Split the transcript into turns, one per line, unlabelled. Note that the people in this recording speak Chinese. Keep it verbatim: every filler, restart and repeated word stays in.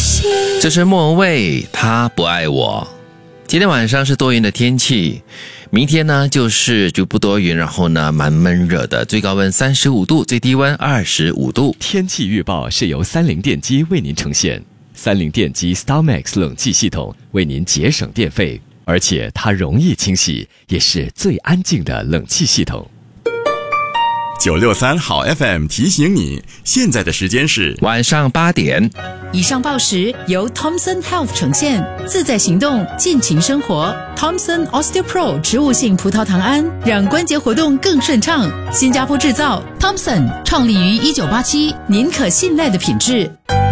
这是莫文蔚，他不爱我。今天晚上是多云的天气，明天呢就是就不多云，然后呢蛮闷热的，最高温三十五度，最低温二十五度。
天气预报是由三菱电机为您呈现，三菱电机 StarMax 冷气系统为您节省电费，而且它容易清洗，也是最安静的冷气系统。
九六三好 F M 提醒你，现在的时间是
晚上八点。
以上报时由 Thomson Health 呈现，自在行动，尽情生活。Thomson OsteoPro 植物性葡萄糖胺，让关节活动更顺畅。新加坡制造 ，Thomson 创立于一九八七，您可信赖的品质。